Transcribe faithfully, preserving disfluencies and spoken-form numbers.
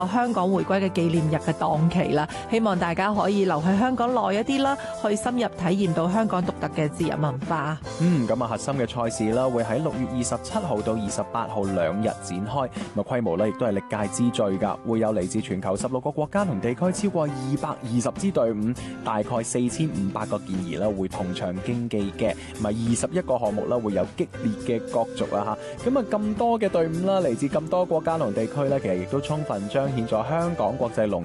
香港回歸嘅紀念日嘅檔期啦，希望大家可以留喺香港耐一啲啦，去深入體驗到香港獨特嘅節日文化。 嗯，咁啊核心嘅賽事啦，會喺六月二十七號到二十八號兩日展開，咁規模咧亦都係歷屆之最㗎，會有嚟自全球十六個國家同地區超過二百二十支隊伍，大概四千五百個健兒啦會同場競技嘅，咁啊二十一個項目啦會有激烈嘅角逐啦嚇，咁啊咁多嘅隊伍啦，嚟自咁多國家同地區咧，其實亦都充分將顯咗香港國際龍